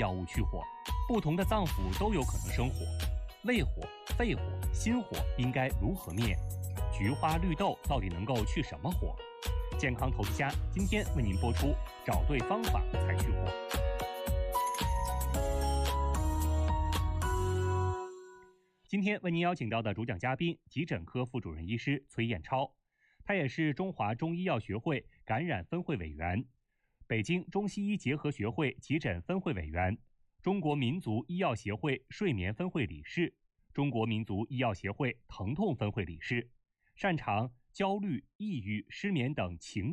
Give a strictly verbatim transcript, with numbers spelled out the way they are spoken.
药物去火，不同的脏腑都有可能生火。胃火、肺火、心火应该如何灭？菊花绿豆到底能够去什么火？健康投资家今天为您播出，找对方法才去火。今天为您邀请到的主讲嘉宾，急诊科副主任医师崔彦超，他也是中华中医药学会感染分会委员，北京中西医结合学会急诊分会委员，中国民族医药协会睡眠分会理事，中国民族医药协会疼痛分会理事，擅长焦虑、抑郁、失眠等情